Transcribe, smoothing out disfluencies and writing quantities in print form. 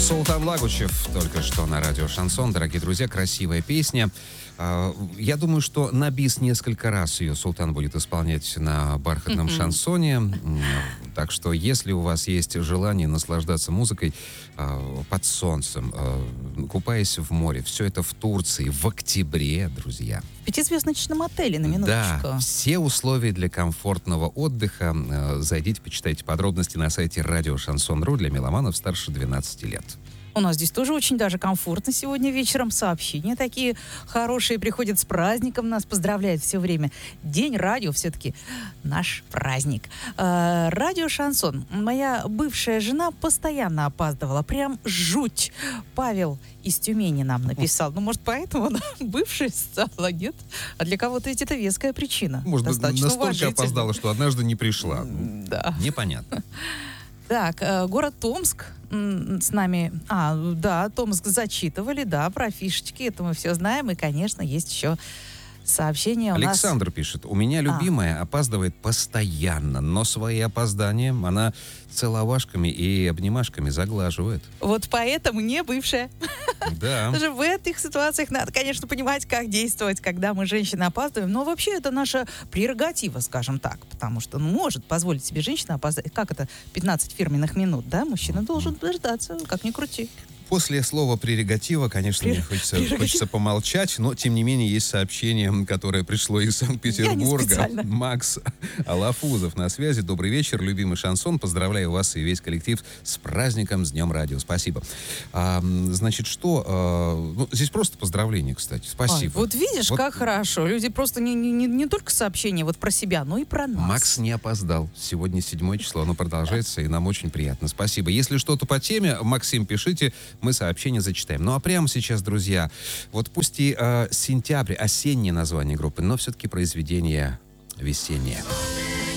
Султан Лагучев только что на радио «Шансон». Дорогие друзья, красивая песня. Я думаю, что на бис несколько раз ее Султан будет исполнять на бархатном шансоне. Так что, если у вас есть желание наслаждаться музыкой под солнцем, купаясь в море, все это в Турции в октябре, друзья. В пятизвездочном отеле, на минуточку. Да, все условия для комфортного отдыха. Зайдите, почитайте подробности на сайте радио Шансон.ру для меломанов старше 12 лет. У нас здесь тоже очень даже комфортно сегодня вечером. Сообщения такие хорошие приходят с праздником. Нас поздравляют все время. День радио все-таки наш праздник. Радио «Шансон». Моя бывшая жена постоянно опаздывала. Прям жуть. Павел из Тюмени нам написал. Ну, может, поэтому она бывшая стала, нет? А для кого-то ведь это веская причина. Может быть, настолько опоздала, что однажды не пришла. Да. Непонятно. Так, город Томск с нами... да, Томск зачитывали, да, про фишечки, это мы все знаем. И, конечно, есть еще сообщение у нас... Александр пишет. У меня любимая опаздывает постоянно, но свои опоздания она целовашками и обнимашками заглаживает. Вот поэтому не бывшая. Да. Даже в этих ситуациях надо, конечно, понимать, как действовать, когда мы, женщины, опаздываем. Но вообще это наша прерогатива, скажем так. Потому что может позволить себе женщина опоздать. Как это? 15 фирменных минут, да? Мужчина должен дождаться, как ни крути. После слова «прерогатива», конечно, мне хочется помолчать, но, тем не менее, есть сообщение, которое пришло из Санкт-Петербурга. Макс Алафузов на связи. Добрый вечер, любимый шансон. Поздравляю вас и весь коллектив с праздником, с Днем радио. Спасибо. Значит, что... здесь просто поздравления, кстати. Спасибо. Вот видишь, как хорошо. Люди просто не только сообщения вот про себя, но и про нас. Макс не опоздал. Сегодня 7 число, оно продолжается, и нам очень приятно. Спасибо. Если что-то по теме, Максим, пишите, мы сообщения зачитаем. Ну а прямо сейчас, друзья, вот пусть и сентябрь, осеннее название группы, но все-таки произведение весеннее.